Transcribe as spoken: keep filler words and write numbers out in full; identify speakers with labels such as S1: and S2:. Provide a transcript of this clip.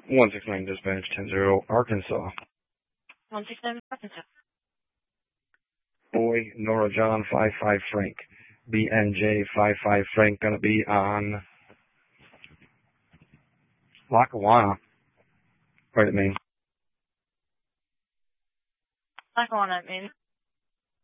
S1: one six nine dispatch, ten zero, Arkansas.
S2: one six nine Arkansas.
S1: Boy, Nora John, five five Frank. B N J, five five Frank, gonna be on Lackawanna. Right at Maine.
S2: Lackawanna, Maine.